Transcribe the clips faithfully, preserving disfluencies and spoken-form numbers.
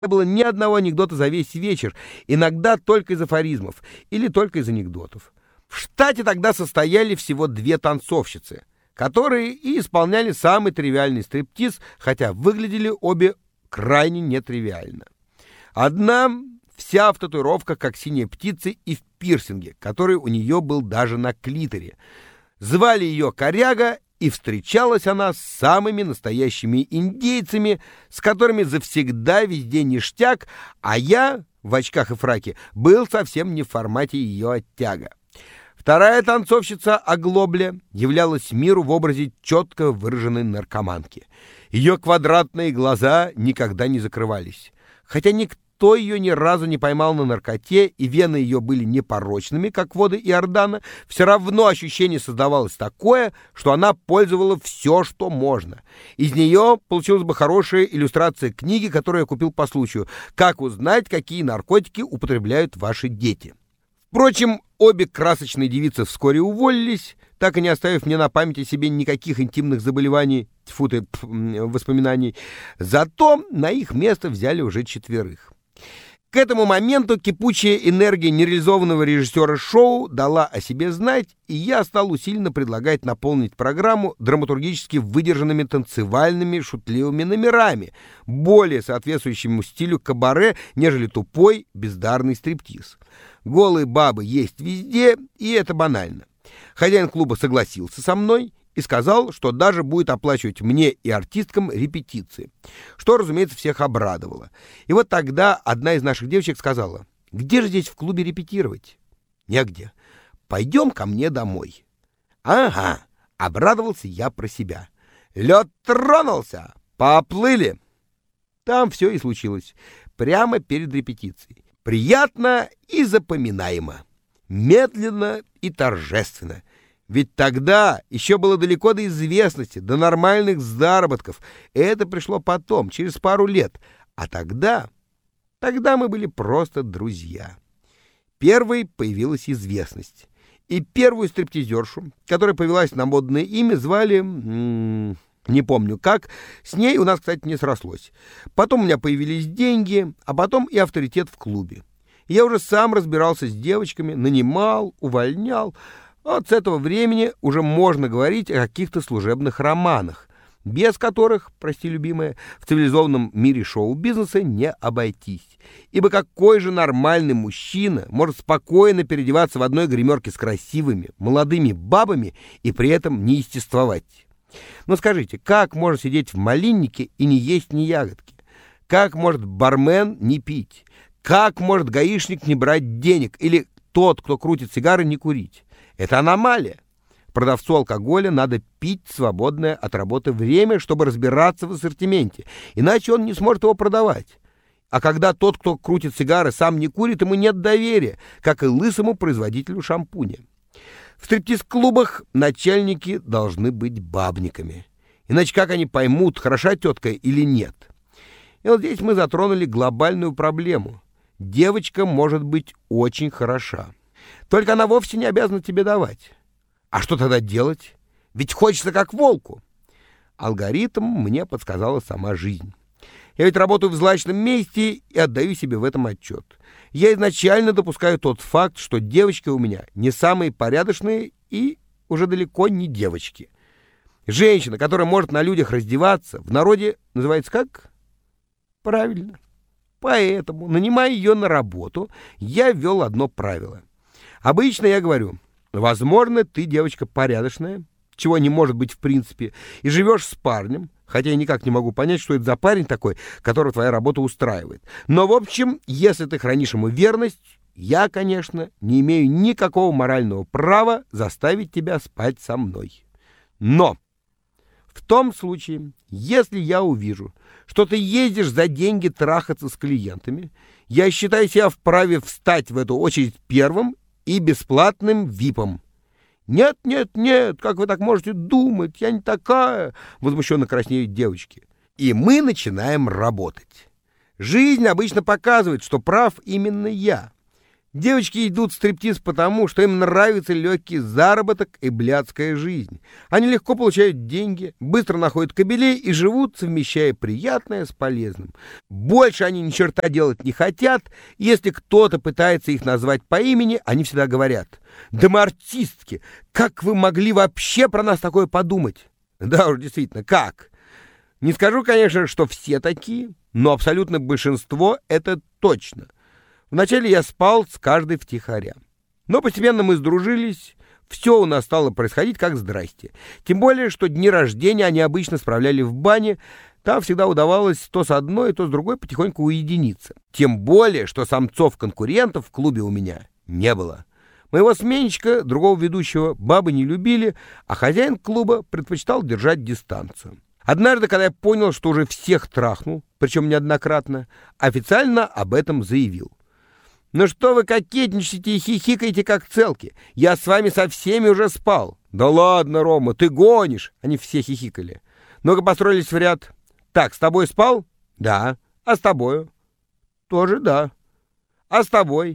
Не было ни одного анекдота за весь вечер, иногда только из афоризмов или только из анекдотов. В штате тогда состояли всего две танцовщицы, которые и исполняли самый тривиальный стриптиз, хотя выглядели обе крайне нетривиально. Одна вся в татуировках, как синяя птица, и в пирсинге, который у нее был даже на клиторе. Звали ее Коряга, и встречалась она с самыми настоящими индейцами, с которыми завсегда везде ништяк, а я, в очках и фраке, был совсем не в формате ее оттяга. Вторая танцовщица Оглобля являлась миру в образе четко выраженной наркоманки. Ее квадратные глаза никогда не закрывались. Хотя никто ее ни разу не поймал на наркоте, и вены ее были непорочными, как воды Иордана, все равно ощущение создавалось такое, что она пользовала все, что можно. Из нее получилась бы хорошая иллюстрация книги, которую я купил по случаю «Как узнать, какие наркотики употребляют ваши дети». Впрочем, обе красочные девицы вскоре уволились, так и не оставив мне на памяти себе никаких интимных заболеваний, тьфу ты, пф, воспоминаний. Зато на их место взяли уже четверых. К этому моменту кипучая энергия нереализованного режиссера шоу дала о себе знать, и я стал усиленно предлагать наполнить программу драматургически выдержанными танцевальными шутливыми номерами, более соответствующему стилю кабаре, нежели тупой бездарный стриптиз. Голые бабы есть везде, и это банально. Хозяин клуба согласился со мной и сказал, что даже будет оплачивать мне и артисткам репетиции, что, разумеется, всех обрадовало. И вот тогда одна из наших девочек сказала: «Где же здесь в клубе репетировать?» «Негде. Пойдем ко мне домой». «Ага», — обрадовался я про себя. «Лед тронулся, поплыли». Там все и случилось, прямо перед репетицией. Приятно и запоминаемо, медленно и торжественно. Ведь тогда еще было далеко до известности, до нормальных заработков. Это пришло потом, через пару лет. А тогда... Тогда мы были просто друзья. Первой появилась известность. И первую стриптизершу, которая повелась на модное имя, звали... М-м, не помню как. С ней у нас, кстати, не срослось. Потом у меня появились деньги, а потом и авторитет в клубе. Я уже сам разбирался с девочками, нанимал, увольнял. Вот с этого времени уже можно говорить о каких-то служебных романах, без которых, прости, любимая, в цивилизованном мире шоу-бизнеса не обойтись. Ибо какой же нормальный мужчина может спокойно переодеваться в одной гримерке с красивыми, молодыми бабами и при этом не естествовать? Но скажите, как можно сидеть в малиннике и не есть ни ягодки? Как может бармен не пить? Как может гаишник не брать денег? Или тот, кто крутит сигары, не курить? Это аномалия. Продавцу алкоголя надо пить свободное от работы время, чтобы разбираться в ассортименте, иначе он не сможет его продавать. А когда тот, кто крутит сигары, сам не курит, ему нет доверия, как и лысому производителю шампуня. В стриптиз-клубах начальники должны быть бабниками. Иначе как они поймут, хороша тетка или нет? И вот здесь мы затронули глобальную проблему. Девочка может быть очень хороша. Только она вовсе не обязана тебе давать. А что тогда делать? Ведь хочется как волку. Алгоритм мне подсказала сама жизнь. Я ведь работаю в злачном месте и отдаю себе в этом отчет. Я изначально допускаю тот факт, что девочки у меня не самые порядочные и уже далеко не девочки. Женщина, которая может на людях раздеваться, в народе называется как? Правильно. Поэтому, нанимая ее на работу, я ввел одно правило. Обычно я говорю: возможно, ты девочка порядочная, чего не может быть в принципе, и живешь с парнем, хотя я никак не могу понять, что это за парень такой, которого твоя работа устраивает. Но, в общем, если ты хранишь ему верность, я, конечно, не имею никакого морального права заставить тебя спать со мной. Но в том случае, если я увижу, что ты ездишь за деньги трахаться с клиентами, я считаю себя вправе встать в эту очередь первым и бесплатным випом. «Нет, нет, нет, как вы так можете думать? Я не такая!» — возмущенно краснеют девочки. И мы начинаем работать. Жизнь обычно показывает, что прав именно я. Девочки идут в стриптиз потому, что им нравится легкий заработок и блядская жизнь. Они легко получают деньги, быстро находят кобелей и живут, совмещая приятное с полезным. Больше они ни черта делать не хотят. Если кто-то пытается их назвать по имени, они всегда говорят: «Да мы артистки! Как вы могли вообще про нас такое подумать?» Да уж, действительно, как? Не скажу, конечно, что все такие, но абсолютное большинство — это точно. Вначале я спал с каждой втихаря. Но постепенно мы сдружились, все у нас стало происходить как здрасте. Тем более, что дни рождения они обычно справляли в бане, там всегда удавалось то с одной, то с другой потихоньку уединиться. Тем более, что самцов-конкурентов в клубе у меня не было. Моего сменщика, другого ведущего, бабы не любили, а хозяин клуба предпочитал держать дистанцию. Однажды, когда я понял, что уже всех трахнул, причем неоднократно, официально об этом заявил. «Ну что вы кокетничаете и хихикаете, как целки? Я с вами со всеми уже спал». «Да ладно, Рома, ты гонишь!» Они все хихикали. Ну-ка построились в ряд. «Так, с тобой спал?» «Да». «А с тобою?» «Тоже да». «А с тобой?»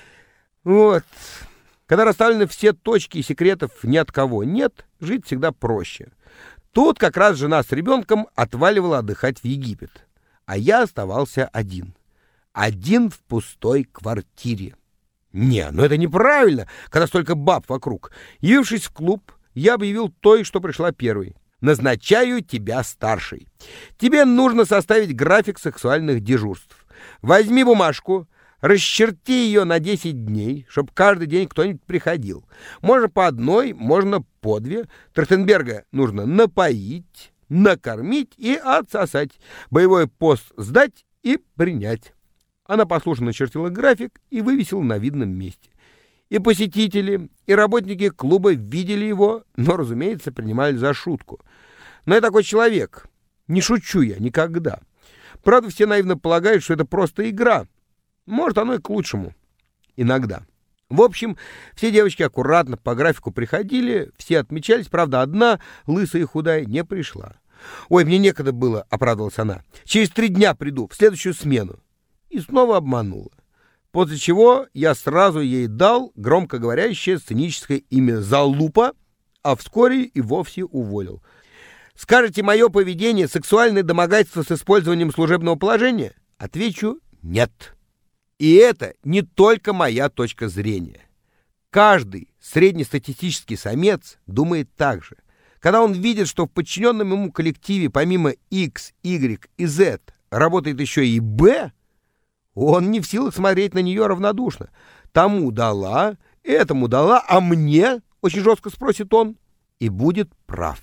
Вот. Когда расставлены все точки и секретов ни от кого нет, жить всегда проще. Тут как раз жена с ребенком отваливала отдыхать в Египет. А я оставался один. Один в пустой квартире. Не, ну это неправильно, когда столько баб вокруг. Явившись в клуб, я объявил той, что пришла первой: назначаю тебя старшей. Тебе нужно составить график сексуальных дежурств. Возьми бумажку, расчерти ее на десять дней, чтобы каждый день кто-нибудь приходил. Можно по одной, можно по две. Трахтенберга нужно напоить, накормить и отсосать. Боевой пост сдать и принять. Она послушно начертила график и вывесила на видном месте. И посетители, и работники клуба видели его, но, разумеется, принимали за шутку. Но я такой человек. Не шучу я никогда. Правда, все наивно полагают, что это просто игра. Может, оно и к лучшему. Иногда. В общем, все девочки аккуратно по графику приходили, все отмечались. Правда, одна, лысая и худая, не пришла. «Ой, мне некогда было», — оправдывалась она. «Через три дня приду, в следующую смену». И снова обманула. После чего я сразу ей дал громкоговорящее сценическое имя Залупа, а вскоре и вовсе уволил. Скажете, мое поведение — сексуальное домогательство с использованием служебного положения? Отвечу — нет. И это не только моя точка зрения. Каждый среднестатистический самец думает так же. Когда он видит, что в подчиненном ему коллективе помимо X, Y и Z работает еще и B, он не в силах смотреть на нее равнодушно. Тому дала, этому дала, а мне, очень жестко спросит он, и будет прав.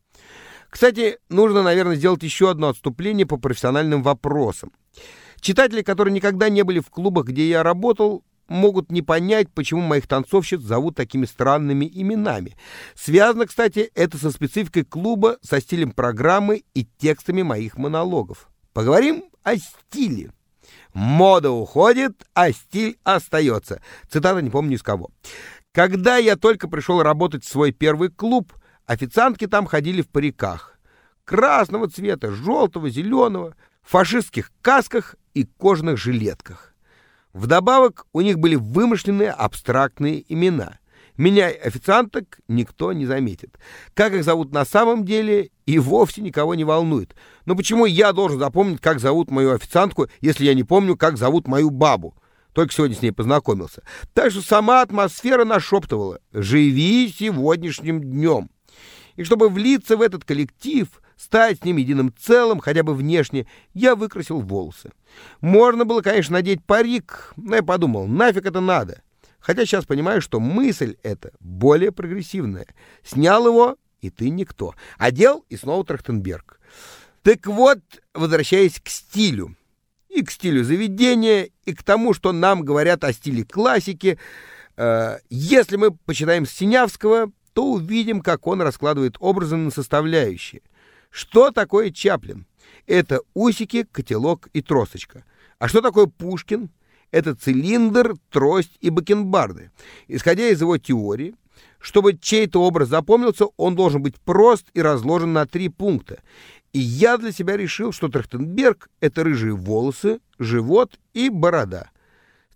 Кстати, нужно, наверное, сделать еще одно отступление по профессиональным вопросам. Читатели, которые никогда не были в клубах, где я работал, могут не понять, почему моих танцовщиц зовут такими странными именами. Связано, кстати, это со спецификой клуба, со стилем программы и текстами моих монологов. Поговорим о стиле. «Мода уходит, а стиль остается». Цитата не помню из кого. Когда я только пришел работать в свой первый клуб, официантки там ходили в париках. Красного цвета, желтого, зеленого, в фашистских касках и кожаных жилетках. Вдобавок у них были вымышленные абстрактные имена. Меня, официанток, никто не заметит. Как их зовут на самом деле, и вовсе никого не волнует. Но почему я должен запомнить, как зовут мою официантку, если я не помню, как зовут мою бабу? Только сегодня с ней познакомился. Так что сама атмосфера нашептывала: «Живи сегодняшним днем». И чтобы влиться в этот коллектив, стать с ним единым целым, хотя бы внешне, я выкрасил волосы. Можно было, конечно, надеть парик, но я подумал, нафиг это надо. Хотя сейчас понимаю, что мысль эта более прогрессивная. Снял его, и ты никто. Одел, и снова Трахтенберг. Так вот, возвращаясь к стилю. И к стилю заведения, и к тому, что нам говорят о стиле классики. Э, если мы почитаем Синявского, то увидим, как он раскладывает образы на составляющие. Что такое Чаплин? Это усики, котелок и тросочка. А что такое Пушкин? Это цилиндр, трость и бакенбарды. Исходя из его теории, чтобы чей-то образ запомнился, он должен быть прост и разложен на три пункта. И я для себя решил, что Трахтенберг — это рыжие волосы, живот и борода.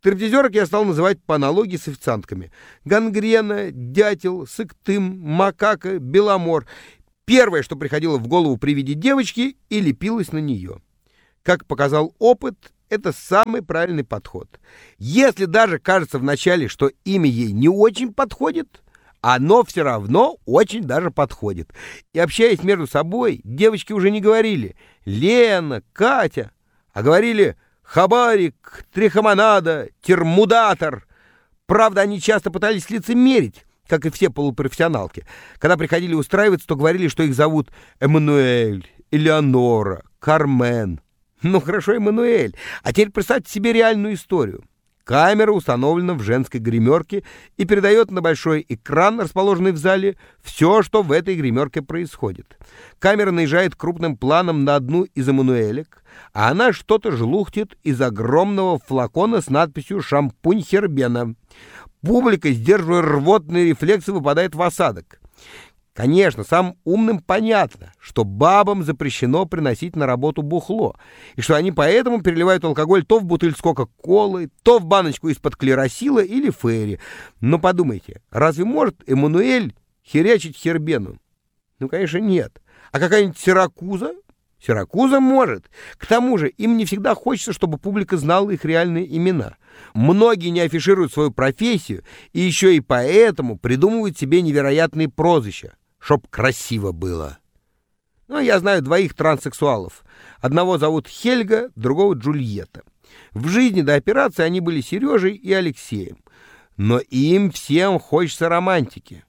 Стриптизерок я стал называть по аналогии с официантками. Гангрена, дятел, сыктым, макака, беломор. Первое, что приходило в голову при виде девочки, и лепилось на нее. Как показал опыт, это самый правильный подход. Если даже кажется вначале, что имя ей не очень подходит, оно все равно очень даже подходит. И общаясь между собой, девочки уже не говорили «Лена», «Катя», а говорили «Хабарик», «Трихомонада», «Термудатор». Правда, они часто пытались лицемерить, как и все полупрофессионалки. Когда приходили устраиваться, то говорили, что их зовут Эммануэль, Элеонора, Кармен. Ну хорошо, Эммануэль. А теперь представьте себе реальную историю. Камера установлена в женской гримерке и передает на большой экран, расположенный в зале, все, что в этой гримерке происходит. Камера наезжает крупным планом на одну из Эммануэлек, а она что-то жлухтит из огромного флакона с надписью «Шампунь Хербена». Публика, сдерживая рвотные рефлексы, выпадает в осадок. Конечно, самым умным понятно, что бабам запрещено приносить на работу бухло, и что они поэтому переливают алкоголь то в бутыль с кока-колой, то в баночку из-под клеросила или фейри. Но подумайте, разве может Эммануэль херячить Хербену? Ну, конечно, нет. А какая-нибудь Сиракуза? Сиракуза может. К тому же им не всегда хочется, чтобы публика знала их реальные имена. Многие не афишируют свою профессию и еще и поэтому придумывают себе невероятные прозвища, чтоб красиво было. Ну, я знаю двоих транссексуалов. Одного зовут Хельга, другого Джульетта. В жизни до операции они были Сережей и Алексеем. Но им всем хочется романтики.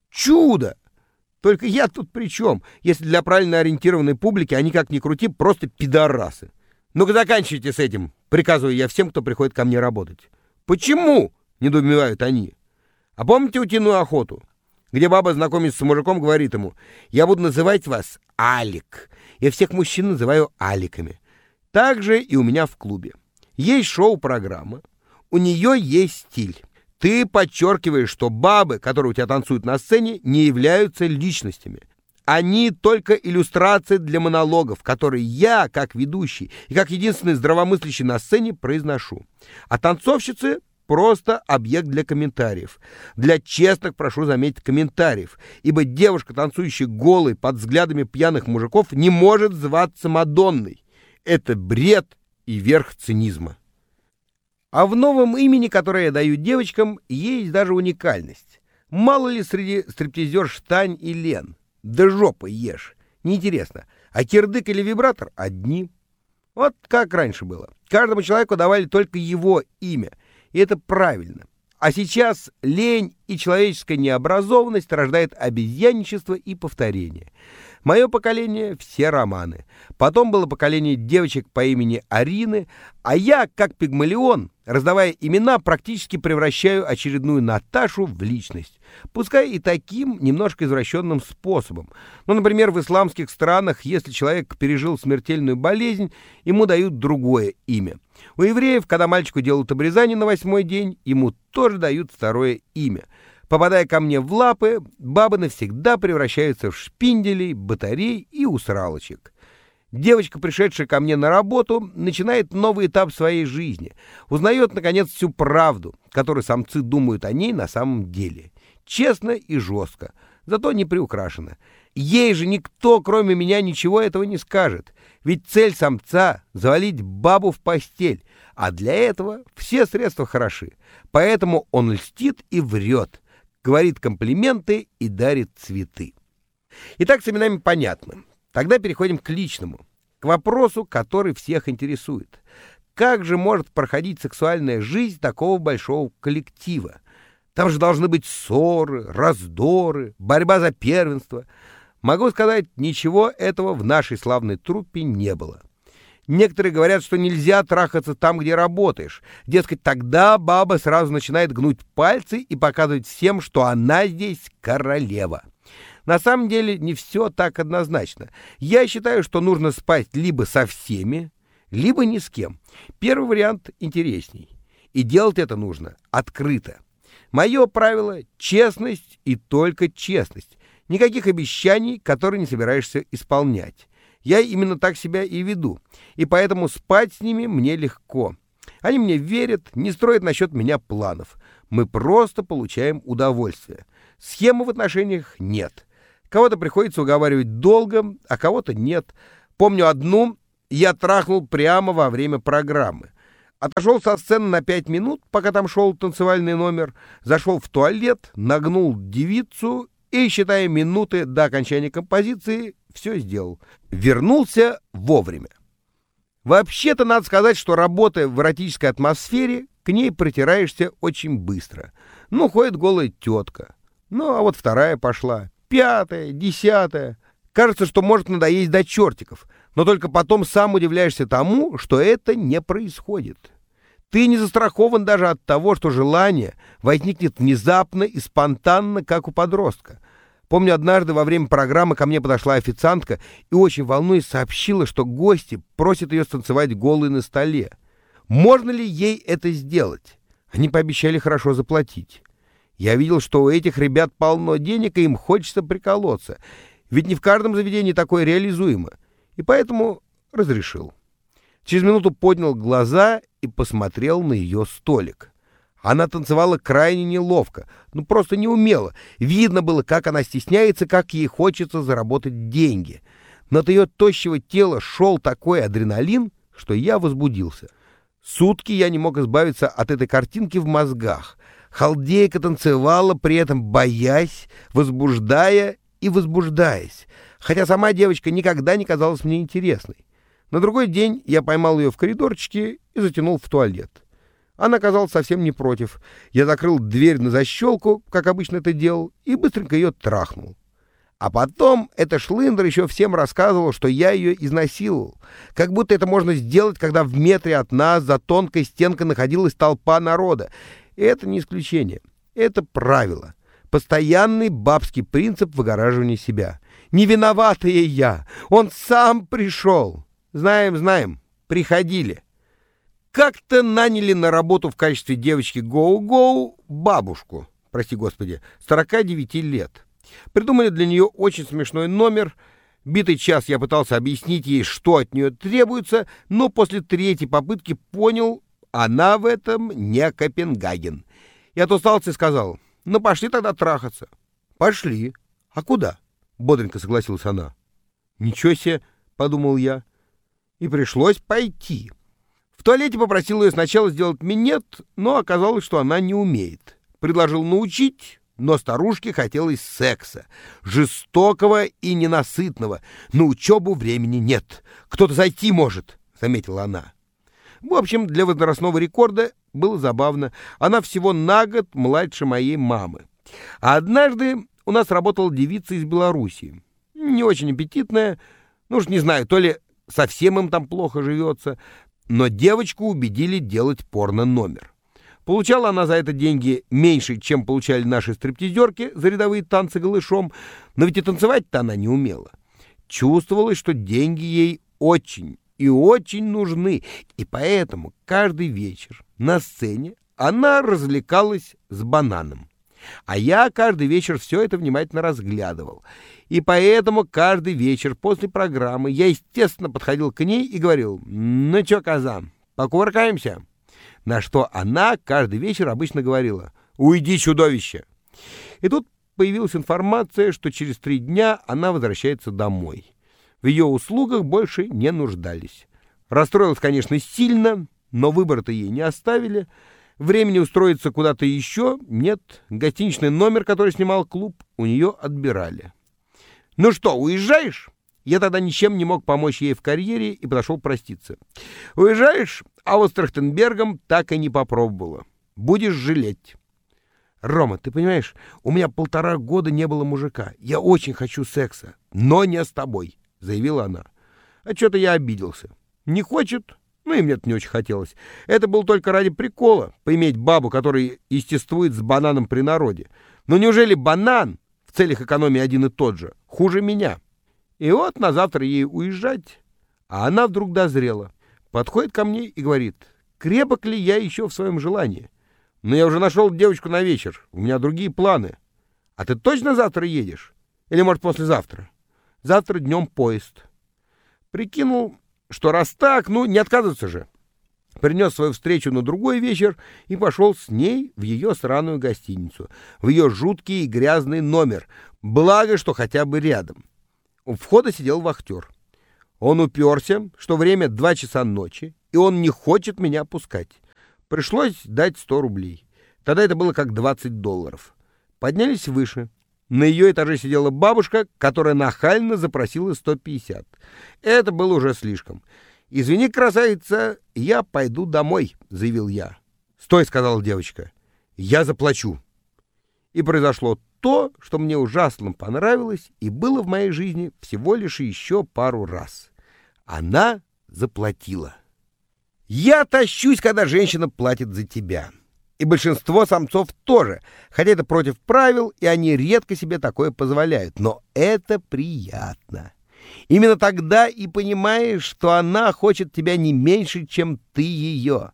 Чудо! Только я тут при чем, если для правильно ориентированной публики они, как ни крути, просто пидорасы. Ну-ка заканчивайте с этим, приказываю я всем, кто приходит ко мне работать. Почему? Недоумевают они. А помните утиную охоту, где баба, знакомится с мужиком, говорит ему: я буду называть вас Алик. Я всех мужчин называю Аликами. Так же и у меня в клубе. Есть шоу-программа, у нее есть стиль. Ты подчеркиваешь, что бабы, которые у тебя танцуют на сцене, не являются личностями. Они только иллюстрации для монологов, которые я, как ведущий и как единственный здравомыслящий на сцене, произношу. А танцовщицы — просто объект для комментариев. Для честных, прошу заметить, комментариев. Ибо девушка, танцующая голой под взглядами пьяных мужиков, не может зваться Мадонной. Это бред и верх цинизма. А в новом имени, которое я даю девочкам, есть даже уникальность. Мало ли среди стриптизерш Тань и Лен. Да жопы ешь. Неинтересно. А кирдык или вибратор одни. Вот как раньше было. Каждому человеку давали только его имя. И это правильно. А сейчас лень и человеческая необразованность рождает обезьянничество и повторение. Мое поколение — все романы. Потом было поколение девочек по имени Арины, а я, как Пигмалион, раздавая имена, практически превращаю очередную Наташу в личность. Пускай и таким немножко извращенным способом. Ну, например, в исламских странах, если человек пережил смертельную болезнь, ему дают другое имя. У евреев, когда мальчику делают обрезание на восьмой день, ему тоже дают второе имя. Попадая ко мне в лапы, бабы навсегда превращаются в шпинделей, батарей и усралочек. Девочка, пришедшая ко мне на работу, начинает новый этап своей жизни. Узнает, наконец, всю правду, которую самцы думают о ней на самом деле. Честно и жестко, зато не приукрашено. Ей же никто, кроме меня, ничего этого не скажет. Ведь цель самца — завалить бабу в постель, а для этого все средства хороши. Поэтому он льстит и врет, говорит комплименты и дарит цветы. Итак, с именами понятно. Тогда переходим к личному, к вопросу, который всех интересует. Как же может проходить сексуальная жизнь такого большого коллектива? Там же должны быть ссоры, раздоры, борьба за первенство. Могу сказать, ничего этого в нашей славной труппе не было. Некоторые говорят, что нельзя трахаться там, где работаешь. Дескать, тогда баба сразу начинает гнуть пальцы и показывать всем, что она здесь королева. На самом деле не все так однозначно. Я считаю, что нужно спать либо со всеми, либо ни с кем. Первый вариант интересней. И делать это нужно открыто. Мое правило — честность и только честность. Никаких обещаний, которые не собираешься исполнять. Я именно так себя и веду, и поэтому спать с ними мне легко. Они мне верят, не строят насчет меня планов. Мы просто получаем удовольствие. Схемы в отношениях нет. Кого-то приходится уговаривать долго, а кого-то нет. Помню одну, я трахнул прямо во время программы. Отошел со сцены на пять минут, пока там шел танцевальный номер, зашел в туалет, нагнул девицу и, считая минуты до окончания композиции, все сделал. Вернулся вовремя. Вообще-то надо сказать, что, работая в эротической атмосфере, к ней притираешься очень быстро. Ну, ходит голая тетка. Ну, а вот вторая пошла, пятая, десятая. Кажется, что может надоесть до чертиков, но только потом сам удивляешься тому, что это не происходит. Ты не застрахован даже от того, что желание возникнет внезапно и спонтанно, как у подростка. Помню, однажды во время программы ко мне подошла официантка и, очень волнуясь, сообщила, что гости просят ее станцевать голой на столе. Можно ли ей это сделать? Они пообещали хорошо заплатить. Я видел, что у этих ребят полно денег, и им хочется приколоться. Ведь не в каждом заведении такое реализуемо. И поэтому разрешил. Через минуту поднял глаза и посмотрел на ее столик. Она танцевала крайне неловко, ну просто не умела. Видно было, как она стесняется, как ей хочется заработать деньги. Но от ее тощего тела шел такой адреналин, что я возбудился. Сутки я не мог избавиться от этой картинки в мозгах. Халдейка танцевала, при этом боясь, возбуждая и возбуждаясь. Хотя сама девочка никогда не казалась мне интересной. На другой день я поймал ее в коридорчике и затянул в туалет. Она оказалась совсем не против. Я закрыл дверь на защелку, как обычно это делал, и быстренько ее трахнул. А потом эта шлындра еще всем рассказывала, что я ее изнасиловал. Как будто это можно сделать, когда в метре от нас за тонкой стенкой находилась толпа народа. И это не исключение. Это правило. Постоянный бабский принцип выгораживания себя. Не виноватая я. Он сам пришел. Знаем, знаем. Приходили. Как-то наняли на работу в качестве девочки гоу-гоу бабушку, прости господи, сорока девяти лет. Придумали для нее очень смешной номер. Битый час я пытался объяснить ей, что от нее требуется, но после третьей попытки понял, она в этом не Копенгаген. Я от усталости сказал: ну пошли тогда трахаться. Пошли. А куда? Бодренько согласилась она. Ничего себе, подумал я. И пришлось пойти. В туалете попросил ее сначала сделать минет, но оказалось, что она не умеет. Предложил научить, но старушке хотелось секса. Жестокого и ненасытного. На учебу времени нет. Кто-то зайти может, заметила она. В общем, для возрастного рекорда было забавно. Она всего на год младше моей мамы. А однажды у нас работала девица из Белоруссии. Не очень аппетитная. Ну уж не знаю, то ли совсем им там плохо живется. Но девочку убедили делать порно-номер. Получала она за это деньги меньше, чем получали наши стриптизерки за рядовые танцы голышом, но ведь и танцевать-то она не умела. Чувствовалось, что деньги ей очень и очень нужны, и поэтому каждый вечер на сцене она развлекалась с бананом. А я каждый вечер все это внимательно разглядывал. И поэтому каждый вечер после программы я, естественно, подходил к ней и говорил: ну чё, коза, покувыркаемся? На что она каждый вечер обычно говорила: уйди, чудовище. И тут появилась информация, что через три дня она возвращается домой. В ее услугах больше не нуждались. Расстроилась, конечно, сильно, но выбора-то ей не оставили. Времени устроиться куда-то еще нет. Гостиничный номер, который снимал клуб, у нее отбирали. «Ну что, уезжаешь?» Я тогда ничем не мог помочь ей в карьере и подошел проститься. «Уезжаешь, а вот с Трахтенбергом так и не попробовала. Будешь жалеть». «Рома, ты понимаешь, у меня полтора года не было мужика. Я очень хочу секса, но не с тобой», — заявила она. А что-то я обиделся. «Не хочет?» Ну и мне это не очень хотелось. Это было только ради прикола, поиметь бабу, которая естествует с бананом при народе. Но неужели банан в целях экономии один и тот же хуже меня? И вот на завтра ей уезжать, а она вдруг дозрела. Подходит ко мне и говорит: крепок ли я еще в своем желании? Но я уже нашел девочку на вечер, у меня другие планы. А ты точно завтра едешь? Или, может, послезавтра? Завтра днем поезд. Прикинул, что раз так, ну, не отказываться же. принес свою встречу на другой вечер и пошел с ней в ее сраную гостиницу, в ее жуткий и грязный номер, благо, что хотя бы рядом. У входа сидел вахтер. Он уперся, что время два часа ночи, и он не хочет меня пускать. Пришлось дать сто рублей. Тогда это было как двадцать долларов. Поднялись выше. На ее этаже сидела бабушка, которая нахально запросила сто пятьдесят. Это было уже слишком. «Извини, красавица, я пойду домой», — заявил я. «Стой», — сказала девочка, — «я заплачу». И произошло то, что мне ужасно понравилось и было в моей жизни всего лишь еще пару раз. Она заплатила. Я тащусь, когда женщина платит за тебя. И большинство самцов тоже, хотя это против правил, и они редко себе такое позволяют. Но это приятно. Именно тогда и понимаешь, что она хочет тебя не меньше, чем ты ее.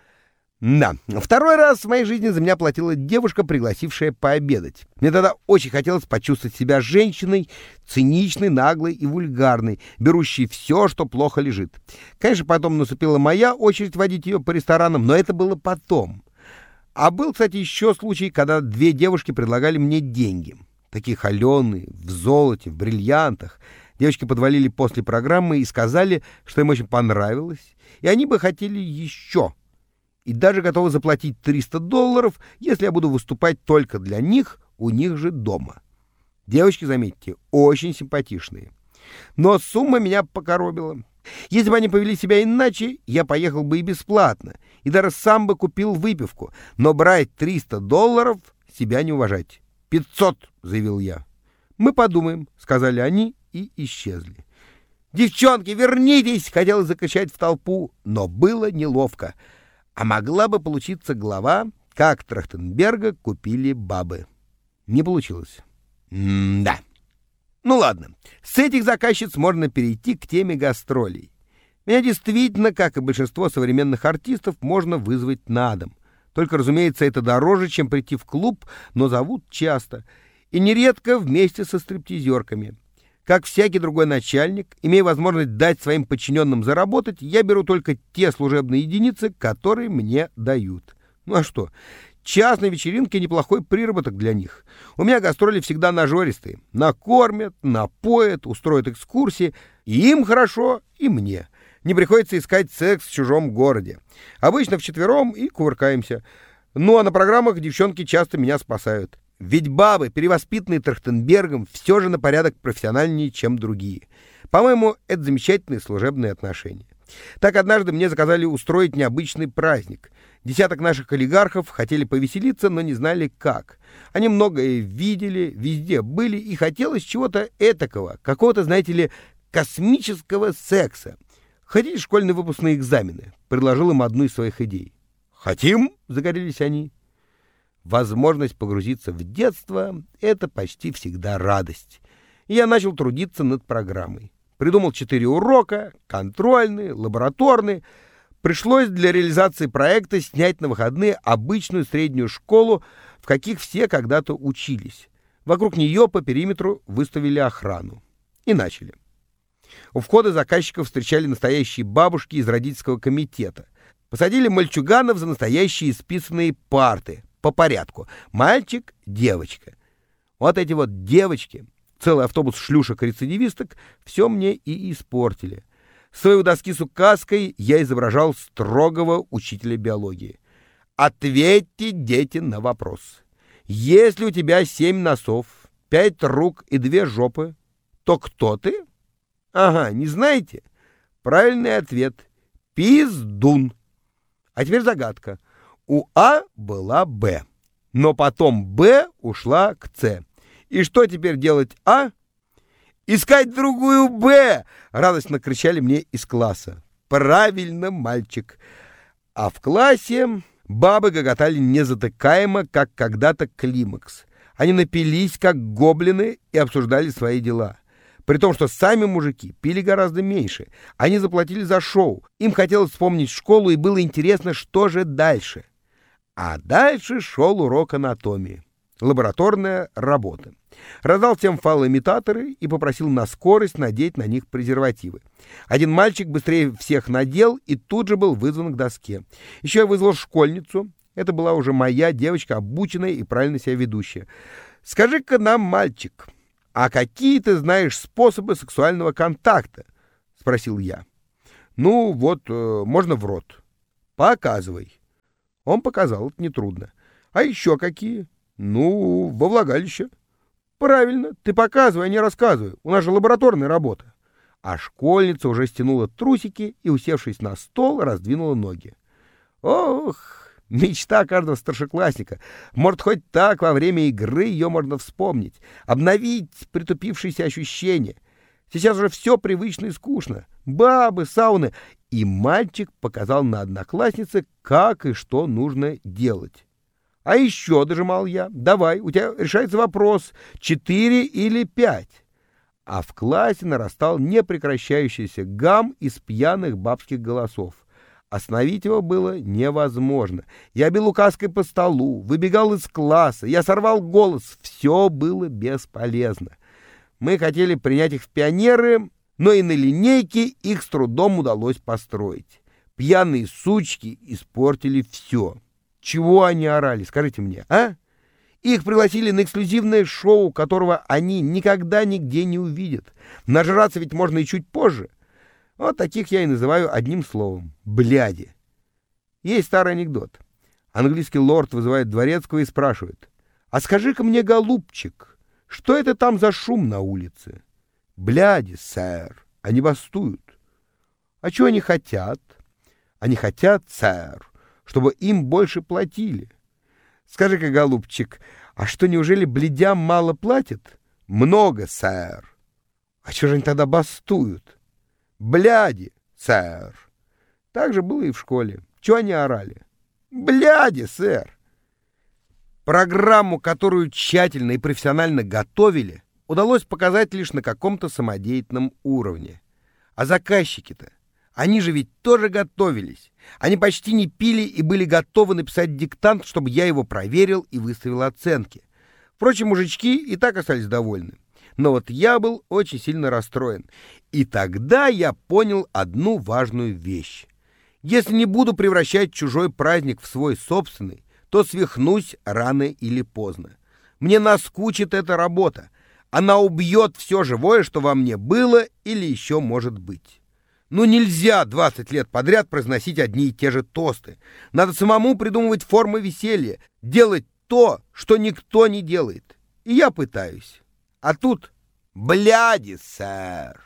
Да, второй раз в моей жизни за меня платила девушка, пригласившая пообедать. Мне тогда очень хотелось почувствовать себя женщиной, циничной, наглой и вульгарной, берущей все, что плохо лежит. Конечно, потом наступила моя очередь водить ее по ресторанам, но это было потом. А был, кстати, еще случай, когда две девушки предлагали мне деньги. Такие холеные, в золоте, в бриллиантах. Девочки подвалили после программы и сказали, что им очень понравилось, и они бы хотели еще. И даже готовы заплатить триста долларов, если я буду выступать только для них, у них же дома. Девочки, заметьте, очень симпатичные. Но сумма меня покоробила. Если бы они повели себя иначе, я поехал бы и бесплатно, и даже сам бы купил выпивку. Но брать триста долларов — себя не уважать. «Пятьсот», — заявил я. «Мы подумаем», — сказали они и исчезли. «Девчонки, вернитесь!» — хотел закричать в толпу, но было неловко. А могла бы получиться глава, как Трахтенберга купили бабы. Не получилось. М-да. Ну ладно, с этих заказчиц можно перейти к теме гастролей. Меня действительно, как и большинство современных артистов, можно вызвать на дом. Только, разумеется, это дороже, чем прийти в клуб, но зовут часто. И нередко вместе со стриптизерками. Как всякий другой начальник, имея возможность дать своим подчиненным заработать, я беру только те служебные единицы, которые мне дают. Ну а что? Частные вечеринки — неплохой приработок для них. У меня гастроли всегда нажористые. Накормят, напоят, устроят экскурсии. И им хорошо, и мне. Не приходится искать секс в чужом городе. Обычно вчетвером и кувыркаемся. Ну а на программах девчонки часто меня спасают. Ведь бабы, перевоспитанные Трахтенбергом, все же на порядок профессиональнее, чем другие. По-моему, это замечательные служебные отношения. Так однажды мне заказали устроить необычный праздник. Десяток наших олигархов хотели повеселиться, но не знали как. Они многое видели, везде были, и хотелось чего-то этакого, какого-то, знаете ли, космического секса. «Хотите школьные выпускные экзамены?» — предложил им одну из своих идей. «Хотим!» — загорелись они. Возможность погрузиться в детство — это почти всегда радость. И я начал трудиться над программой. Придумал четыре урока, контрольные, лабораторные. Пришлось для реализации проекта снять на выходные обычную среднюю школу, в каких все когда-то учились. Вокруг нее по периметру выставили охрану. И начали. У входа заказчиков встречали настоящие бабушки из родительского комитета. Посадили мальчуганов за настоящие списанные парты. По порядку. Мальчик, девочка. Вот эти вот девочки, целый автобус шлюшек-рецидивисток, все мне и испортили. Своей доски с указкой я изображал строгого учителя биологии. Ответьте, дети, на вопрос. Если у тебя семь носов, пять рук и две жопы, то кто ты? Ага, не знаете? Правильный ответ. Пиздун. А теперь загадка. У А была Б, но потом Б ушла к С. И что теперь делать А? «Искать другую Б!» — радостно кричали мне из класса. «Правильно, мальчик!» А в классе бабы гоготали незатыкаемо, как когда-то климакс. Они напились, как гоблины, и обсуждали свои дела. При том, что сами мужики пили гораздо меньше. Они заплатили за шоу. Им хотелось вспомнить школу, и было интересно, что же дальше. А дальше шел урок анатомии. Лабораторная работа. Раздал всем фалоимитаторы и попросил на скорость надеть на них презервативы. Один мальчик быстрее всех надел и тут же был вызван к доске. Еще я вызвал школьницу. Это была уже моя девочка, обученная и правильно себя ведущая. «Скажи-ка нам, мальчик, а какие ты знаешь способы сексуального контакта?» — спросил я. «Ну, вот, э, можно в рот». «Показывай». Он показал, это нетрудно. «А еще какие?» «Ну, во влагалище». «Правильно, ты показывай, а не рассказывай. У нас же лабораторная работа». А школьница уже стянула трусики и, усевшись на стол, раздвинула ноги. Ох, мечта каждого старшеклассника. Может, хоть так во время игры ее можно вспомнить, обновить притупившиеся ощущения. Сейчас уже все привычно и скучно. Бабы, сауны. И мальчик показал на однокласснице, как и что нужно делать. «А еще», — дожимал я, — «давай, у тебя решается вопрос, четыре или пять». А в классе нарастал непрекращающийся гам из пьяных бабских голосов. Остановить его было невозможно. Я бил указкой по столу, выбегал из класса, я сорвал голос. Все было бесполезно. Мы хотели принять их в пионеры, но и на линейке их с трудом удалось построить. Пьяные сучки испортили все. Чего они орали, скажите мне, а? Их пригласили на эксклюзивное шоу, которого они никогда нигде не увидят. Нажраться ведь можно и чуть позже. Вот таких я и называю одним словом — бляди. Есть старый анекдот. Английский лорд вызывает дворецкого и спрашивает: «А скажи-ка мне, голубчик, что это там за шум на улице?» «Бляди, сэр, они бастуют». «А чего они хотят?» «Они хотят, сэр, чтобы им больше платили». «Скажи-ка, голубчик, а что, неужели блядям мало платят?» «Много, сэр». «А чего же они тогда бастуют?» «Бляди, сэр». Так же было и в школе. Чего они орали? «Бляди, сэр». Программу, которую тщательно и профессионально готовили, удалось показать лишь на каком-то самодеятельном уровне. А заказчики-то, они же ведь тоже готовились. Они почти не пили и были готовы написать диктант, чтобы я его проверил и выставил оценки. Впрочем, мужички и так остались довольны. Но вот я был очень сильно расстроен. И тогда я понял одну важную вещь. Если не буду превращать чужой праздник в свой собственный, то свихнусь рано или поздно. Мне наскучит эта работа. Она убьет все живое, что во мне было или еще может быть. Ну нельзя двадцать лет подряд произносить одни и те же тосты. Надо самому придумывать формы веселья, делать то, что никто не делает. И я пытаюсь. А тут бляди, сэр.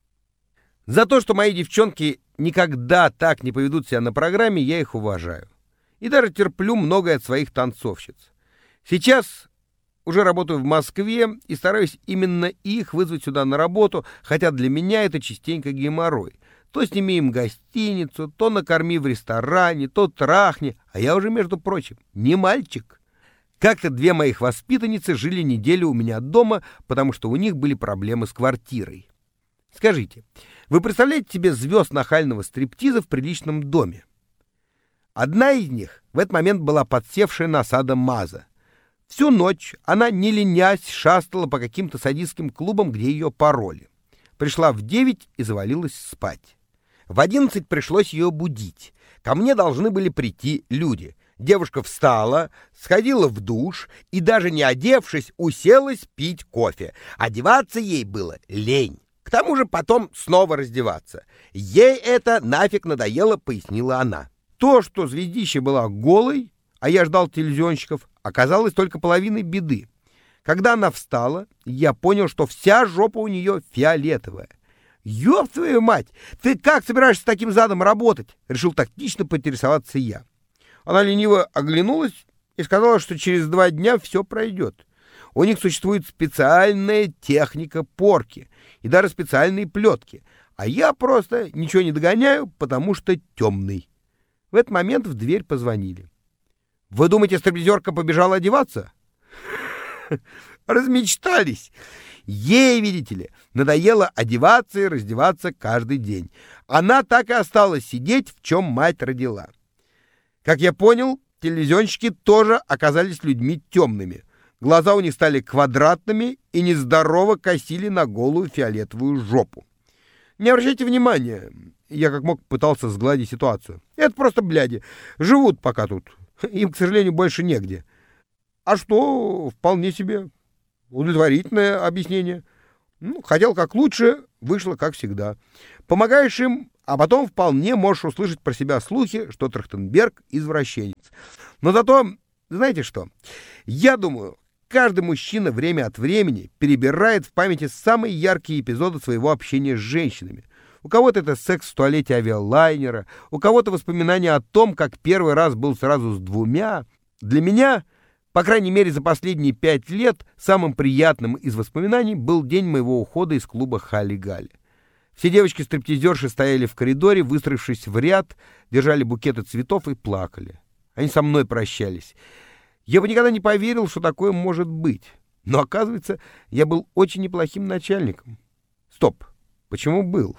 За то, что мои девчонки никогда так не поведут себя на программе, я их уважаю. И даже терплю многое от своих танцовщиц. Сейчас уже работаю в Москве и стараюсь именно их вызвать сюда на работу, хотя для меня это частенько геморрой. То сними им гостиницу, то накорми в ресторане, то трахни, а я уже, между прочим, не мальчик. Как-то две моих воспитанницы жили неделю у меня дома, потому что у них были проблемы с квартирой. Скажите, вы представляете себе звезд нахального стриптиза в приличном доме? Одна из них в этот момент была подсевшая на Сада Маза. Всю ночь она, не ленясь, шастала по каким-то садистским клубам, где ее пароли. Пришла в девять и завалилась спать. В одиннадцать пришлось ее будить. Ко мне должны были прийти люди. Девушка встала, сходила в душ и, даже не одевшись, уселась пить кофе. Одеваться ей было лень. К тому же потом снова раздеваться. Ей это нафиг надоело, пояснила она. То, что звездища была голой, а я ждал телевизионщиков, оказалось только половиной беды. Когда она встала, я понял, что вся жопа у нее фиолетовая. «Ёб твою мать! Ты как собираешься с таким задом работать?» — решил тактично поинтересоваться я. Она лениво оглянулась и сказала, что через два дня все пройдет. У них существует специальная техника порки и даже специальные плетки, а я просто ничего не догоняю, потому что темный. В этот момент в дверь позвонили. «Вы думаете, стриптизерка побежала одеваться?» Размечтались. Ей, видите ли, надоело одеваться и раздеваться каждый день. Она так и осталась сидеть, в чем мать родила. Как я понял, телевизионщики тоже оказались людьми темными. Глаза у них стали квадратными и нездорово косили на голую фиолетовую жопу. Не обращайте внимания, я как мог пытался сгладить ситуацию. Это просто бляди. Живут пока тут. Им, к сожалению, больше негде. А что, вполне себе удовлетворительное объяснение. Ну, хотел как лучше, вышло как всегда. Помогаешь им, а потом вполне можешь услышать про себя слухи, что Трахтенберг извращенец. Но зато, знаете что, я думаю, каждый мужчина время от времени перебирает в памяти самые яркие эпизоды своего общения с женщинами. У кого-то это секс в туалете авиалайнера, у кого-то воспоминания о том, как первый раз был сразу с двумя. Для меня, по крайней мере за последние пять лет, самым приятным из воспоминаний был день моего ухода из клуба «Халли-Галли». Все девочки-стриптизерши стояли в коридоре, выстроившись в ряд, держали букеты цветов и плакали. Они со мной прощались. Я бы никогда не поверил, что такое может быть. Но, оказывается, я был очень неплохим начальником. Стоп, почему был?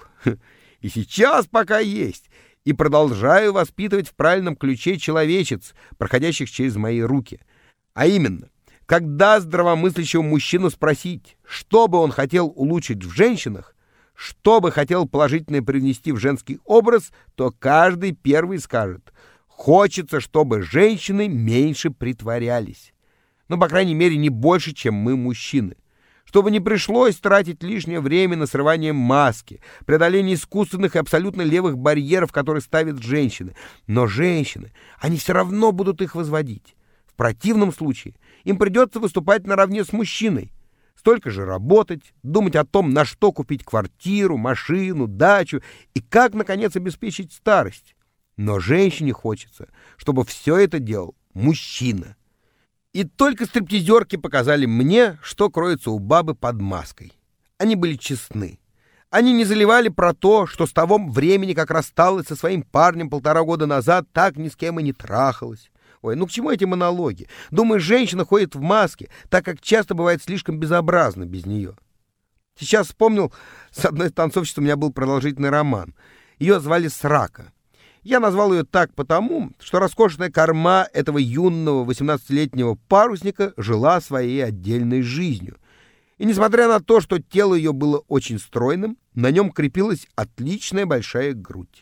И сейчас пока есть. И продолжаю воспитывать в правильном ключе человечец, проходящих через мои руки. А именно, когда здравомыслящего мужчину спросить, что бы он хотел улучшить в женщинах, что бы хотел положительно привнести в женский образ, то каждый первый скажет: хочется, чтобы женщины меньше притворялись. Ну, по крайней мере, не больше, чем мы, мужчины. Чтобы не пришлось тратить лишнее время на срывание маски, преодоление искусственных и абсолютно левых барьеров, которые ставят женщины. Но женщины, они все равно будут их возводить. В противном случае им придется выступать наравне с мужчиной. Столько же работать, думать о том, на что купить квартиру, машину, дачу и как, наконец, обеспечить старость. Но женщине хочется, чтобы все это делал мужчина. И только стриптизерки показали мне, что кроется у бабы под маской. Они были честны. Они не заливали про то, что с того времени, как рассталась со своим парнем полтора года назад, так ни с кем и не трахалась. Ой, ну к чему эти монологи? Думаю, женщина ходит в маске, так как часто бывает слишком безобразно без нее. Сейчас вспомнил, с одной танцовщицей у меня был продолжительный роман. Ее звали Срака. Я назвал ее так потому, что роскошная корма этого юного восемнадцатилетнего парусника жила своей отдельной жизнью. И несмотря на то, что тело ее было очень стройным, на нем крепилась отличная большая грудь.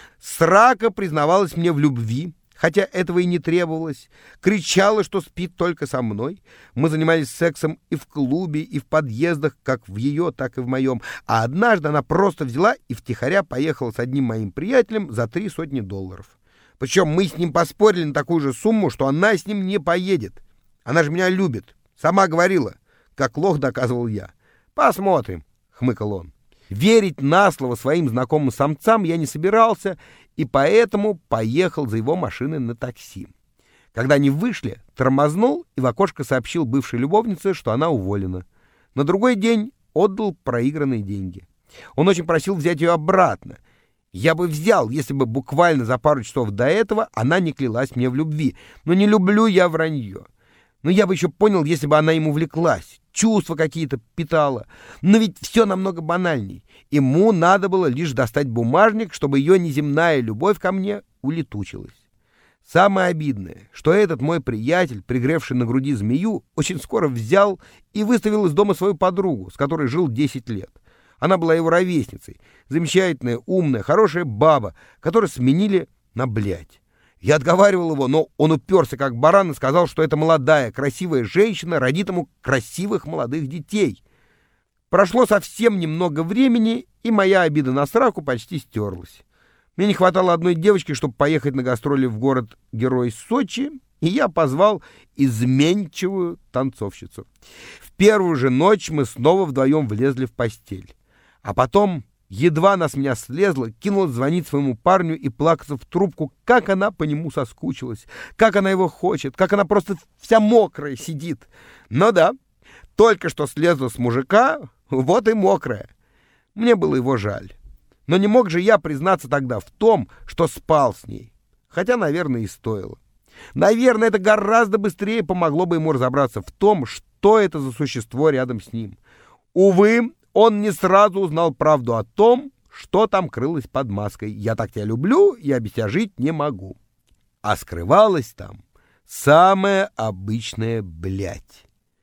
Срака признавалась мне в любви, хотя этого и не требовалось, кричала, что спит только со мной. Мы занимались сексом и в клубе, и в подъездах, как в ее, так и в моем. А однажды она просто взяла и втихаря поехала с одним моим приятелем за три сотни долларов. Причем мы с ним поспорили на такую же сумму, что она с ним не поедет. Она же меня любит. Сама говорила, как лох, доказывал я. «Посмотрим», — хмыкал он. Верить на слово своим знакомым самцам я не собирался, и поэтому поехал за его машиной на такси. Когда они вышли, тормознул и в окошко сообщил бывшей любовнице, что она уволена. На другой день отдал проигранные деньги. Он очень просил взять ее обратно. Я бы взял, если бы буквально за пару часов до этого она не клялась мне в любви. Но не люблю я вранье. Но я бы еще понял, если бы она ему увлеклась, чувства какие-то питала. Но ведь все намного банальней. Ему надо было лишь достать бумажник, чтобы ее неземная любовь ко мне улетучилась. Самое обидное, что этот мой приятель, пригревший на груди змею, очень скоро взял и выставил из дома свою подругу, с которой жил десять лет. Она была его ровесницей, замечательная, умная, хорошая баба, которую сменили на блядь. Я отговаривал его, но он уперся как баран и сказал, что эта молодая, красивая женщина родит ему красивых молодых детей. Прошло совсем немного времени, и моя обида на Сраку почти стерлась. Мне не хватало одной девочки, чтобы поехать на гастроли в город-герой Сочи, и я позвал изменчивую танцовщицу. В первую же ночь мы снова вдвоем влезли в постель. А потом... Едва она с меня слезла, кинулась звонить своему парню и плакаться в трубку, как она по нему соскучилась, как она его хочет, как она просто вся мокрая сидит. Но да, только что слезла с мужика, вот и мокрая. Мне было его жаль. Но не мог же я признаться тогда в том, что спал с ней. Хотя, наверное, и стоило. Наверное, это гораздо быстрее помогло бы ему разобраться в том, что это за существо рядом с ним. Увы, он не сразу узнал правду о том, что там крылось под маской. «Я так тебя люблю, я без тебя жить не могу». А скрывалась там самая обычная блядь.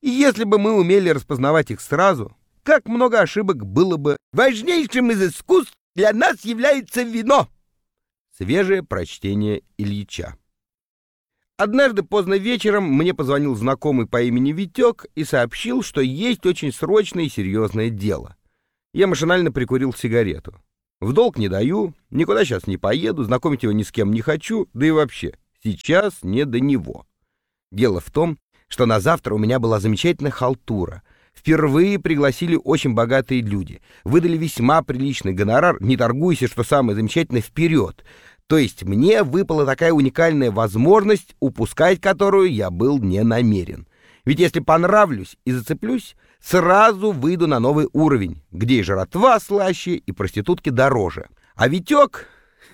И если бы мы умели распознавать их сразу, как много ошибок было бы. Важнейшим из искусств для нас является вино. Свежее прочтение Ильича. Однажды поздно вечером мне позвонил знакомый по имени Витек и сообщил, что есть очень срочное и серьезное дело. Я машинально прикурил сигарету. В долг не даю, никуда сейчас не поеду, знакомить его ни с кем не хочу, да и вообще, сейчас не до него. Дело в том, что на завтра у меня была замечательная халтура. Впервые пригласили очень богатые люди, выдали весьма приличный гонорар, не торгуйся, что самое замечательное, вперед. То есть мне выпала такая уникальная возможность, упускать которую я был не намерен. Ведь если понравлюсь и зацеплюсь, сразу выйду на новый уровень, где и жратва слаще, и проститутки дороже. А Витек...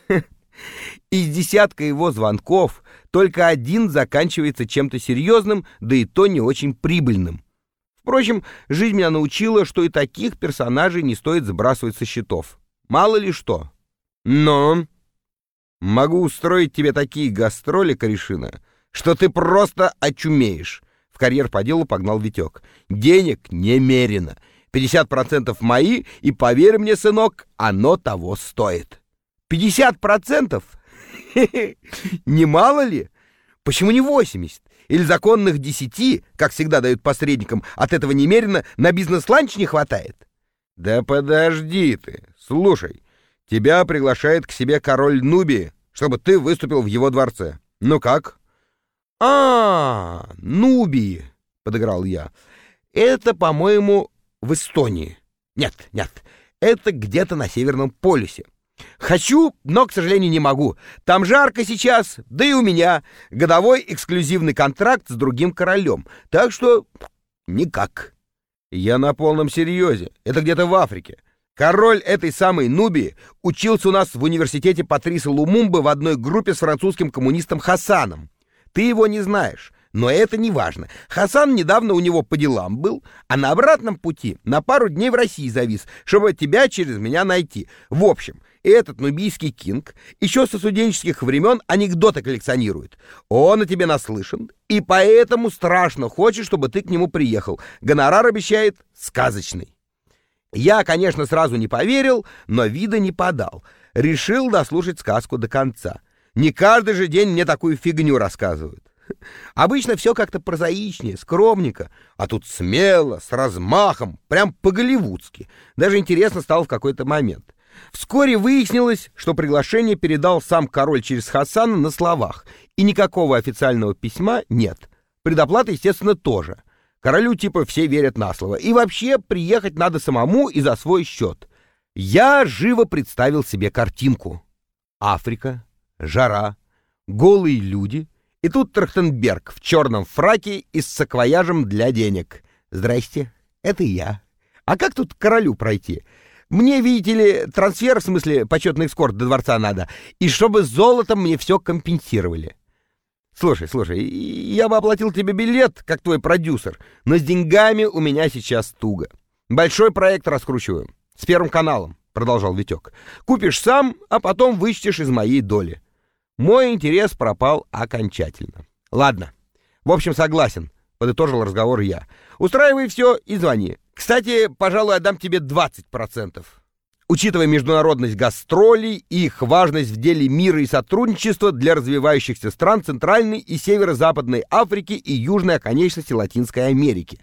Из десятка его звонков только один заканчивается чем-то серьезным, да и то не очень прибыльным. Впрочем, жизнь меня научила, что и таких персонажей не стоит сбрасывать со счетов. Мало ли что. Но могу устроить тебе такие гастроли, корешина, что ты просто очумеешь. В карьер по делу погнал Витек. Денег немерено. пятьдесят процентов мои, и поверь мне, сынок, оно того стоит. пятьдесят процентов? Не мало ли? Почему не восемьдесят? Или законных десяти, как всегда дают посредникам, от этого немерено на бизнес-ланч не хватает? Да подожди ты. Слушай, тебя приглашает к себе король Нубии, чтобы ты выступил в его дворце. Ну как? А, Нубии, подыграл я. Это, по-моему, в Эстонии. Нет, нет, это где-то на Северном полюсе. Хочу, но, к сожалению, не могу. Там жарко сейчас, да и у меня годовой эксклюзивный контракт с другим королем. Так что никак. Я на полном серьезе. Это где-то в Африке. Король этой самой Нубии учился у нас в университете Патриса Лумумбы в одной группе с французским коммунистом Хасаном. Ты его не знаешь, но это не важно. Хасан недавно у него по делам был, а на обратном пути на пару дней в России завис, чтобы тебя через меня найти. В общем, этот нубийский кинг еще со студенческих времен анекдоты коллекционирует. Он о тебе наслышан, и поэтому страшно хочет, чтобы ты к нему приехал. Гонорар обещает сказочный. Я, конечно, сразу не поверил, но вида не подал. Решил дослушать сказку до конца. Не каждый же день мне такую фигню рассказывают. Обычно все как-то прозаичнее, скромненько, а тут смело, с размахом, прям по-голливудски. Даже интересно стало в какой-то момент. Вскоре выяснилось, что приглашение передал сам король через Хасана на словах, и никакого официального письма нет. Предоплата, естественно, тоже. Королю типа все верят на слово. И вообще приехать надо самому и за свой счет. Я живо представил себе картинку. Африка, жара, голые люди, и тут Трахтенберг в черном фраке и с саквояжем для денег. Здрасте, это я. А как тут к королю пройти? Мне, видите ли, трансфер, в смысле почетный эскорт до дворца надо, и чтобы золотом мне все компенсировали. Слушай, слушай, я бы оплатил тебе билет, как твой продюсер, но с деньгами у меня сейчас туго. Большой проект раскручиваю, с Первым каналом, продолжал Витек. Купишь сам, а потом вычтешь из моей доли. Мой интерес пропал окончательно. Ладно, в общем, согласен, подытожил разговор я. Устраивай все и звони. Кстати, пожалуй, отдам тебе двадцать процентов. Учитывая международность гастролей и их важность в деле мира и сотрудничества для развивающихся стран Центральной и Северо-Западной Африки и южной оконечности Латинской Америки.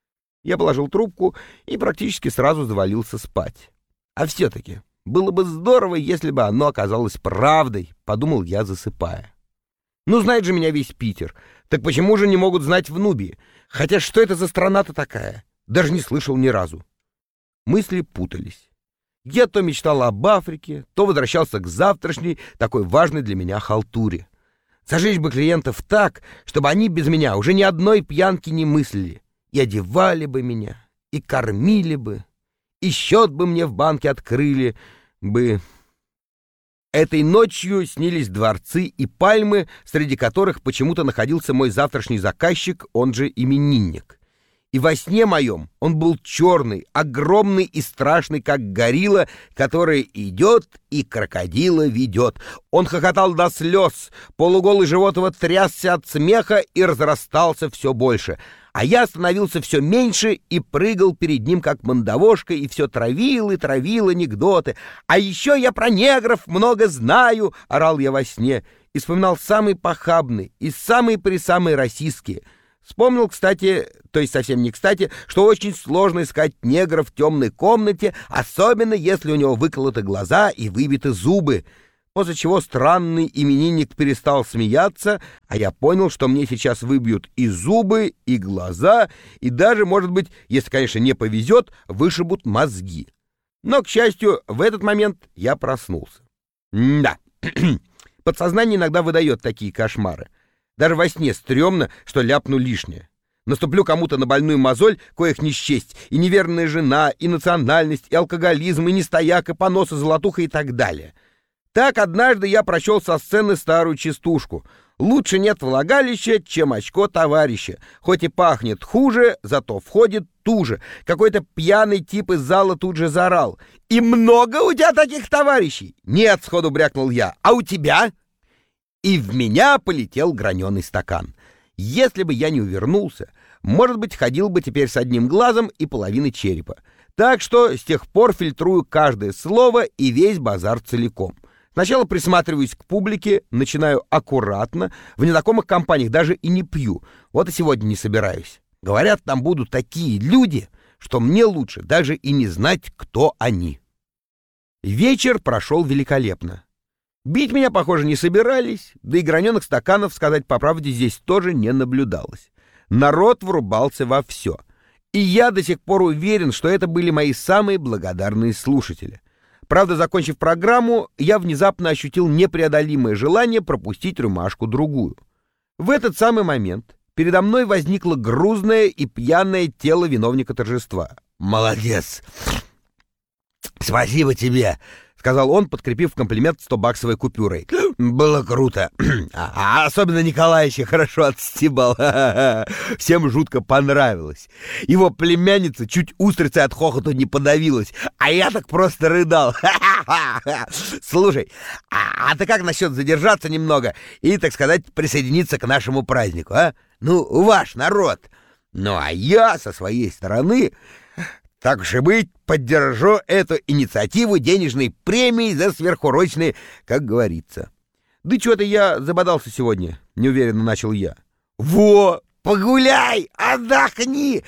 Я положил трубку и практически сразу завалился спать. А все-таки было бы здорово, если бы оно оказалось правдой, подумал я, засыпая. Ну, знает же меня весь Питер. Так почему же не могут знать в Нубии? Хотя что это за страна-то такая? Даже не слышал ни разу. Мысли путались. Я то мечтал об Африке, то возвращался к завтрашней, такой важной для меня халтуре. Зажечь бы клиентов так, чтобы они без меня уже ни одной пьянки не мыслили. И одевали бы меня, и кормили бы, и счет бы мне в банке открыли бы. Этой ночью снились дворцы и пальмы, среди которых почему-то находился мой завтрашний заказчик, он же именинник. И во сне моем он был черный, огромный и страшный, как горилла, которая идет и крокодила ведет. Он хохотал до слез, полуголый живот его трясся от смеха и разрастался все больше. А я становился все меньше и прыгал перед ним, как мандавошка, и все травил и травил анекдоты. «А еще я про негров много знаю!» — орал я во сне и вспоминал самые похабные и самые-пресамые российские. Вспомнил, кстати, то есть совсем не кстати, что очень сложно искать негра в темной комнате, особенно если у него выколоты глаза и выбиты зубы. После чего странный именинник перестал смеяться, а я понял, что мне сейчас выбьют и зубы, и глаза, и даже, может быть, если, конечно, не повезет, вышибут мозги. Но, к счастью, в этот момент я проснулся. Да, подсознание иногда выдает такие кошмары. Даже во сне стрёмно, что ляпну лишнее. Наступлю кому-то на больную мозоль, коих не счесть, и неверная жена, и национальность, и алкоголизм, и нестояк, и понос, и золотуха, и так далее. Так однажды я прочел со сцены старую частушку. «Лучше нет влагалища, чем очко товарища. Хоть и пахнет хуже, зато входит туже». Какой-то пьяный тип из зала тут же заорал: «И много у тебя таких товарищей?» «Нет», — сходу брякнул я. «А у тебя?» И в меня полетел граненый стакан. Если бы я не увернулся, может быть, ходил бы теперь с одним глазом и половиной черепа. Так что с тех пор фильтрую каждое слово и весь базар целиком. Сначала присматриваюсь к публике, начинаю аккуратно, в незнакомых компаниях даже и не пью. Вот и сегодня не собираюсь. Говорят, там будут такие люди, что мне лучше даже и не знать, кто они. Вечер прошел великолепно. Бить меня, похоже, не собирались, да и граненых стаканов, сказать по правде, здесь тоже не наблюдалось. Народ врубался во все. И я до сих пор уверен, что это были мои самые благодарные слушатели. Правда, закончив программу, я внезапно ощутил непреодолимое желание пропустить рюмашку-другую. В этот самый момент передо мной возникло грузное и пьяное тело виновника торжества. «Молодец! Спасибо тебе!» — сказал он, подкрепив комплимент стобаксовой купюрой. «Было круто. А, а особенно Николаевича хорошо отстебал. Всем жутко понравилось. Его племянница чуть устрицей от хохота не подавилась, а я так просто рыдал. Слушай, а, а ты как насчет задержаться немного и, так сказать, присоединиться к нашему празднику, а? Ну, ваш народ. Ну, а я со своей стороны... Так уж и быть, поддержу эту инициативу денежной премии за сверхурочные, как говорится». «Да что-то я забодался сегодня», — неуверенно начал я. «Во! Погуляй! Отдохни!